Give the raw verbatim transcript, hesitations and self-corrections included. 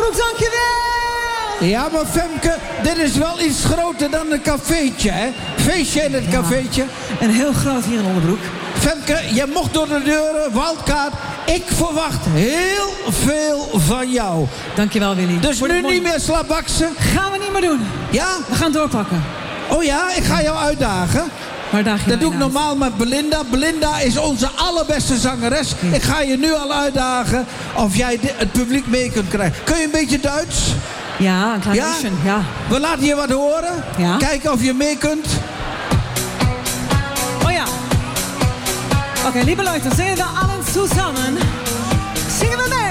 Onderbroek, dankjewel! Ja, maar Femke, dit is wel iets groter dan een cafeetje, hè? Feestje in het Ja. cafeetje. En heel groot hier in Onderbroek. Femke, je mocht door de deuren, wildkaart. Ik verwacht heel veel van jou. Dankjewel, Willy. Dus Wordt nu het mooi. niet meer slabaksen. Gaan we niet meer doen. Ja? We gaan doorpakken. Oh ja, ik ga jou uitdagen. Waar daag je Dat doe mij ik uit? normaal met Belinda. Belinda is onze allerbeste zangeres. Ik ga je nu al uitdagen of jij di- het publiek mee kunt krijgen. Kun je een beetje Duits? Ja, een klein Ja? beetje. Ja. We laten je wat horen. Ja. Kijken of je mee kunt. Oh ja. Oké, liebe Leute, zingen wir allen zusammen. Zingen wir mee.